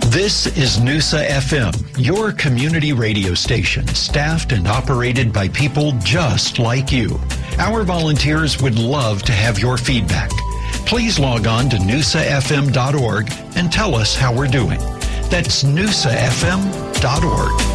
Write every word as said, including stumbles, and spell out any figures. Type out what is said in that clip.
This is Noosa F M, your community radio station, staffed and operated by people just like you. Our volunteers would love to have your feedback. Please log on to noosa f m dot org and tell us how we're doing. That's noosa f m dot org.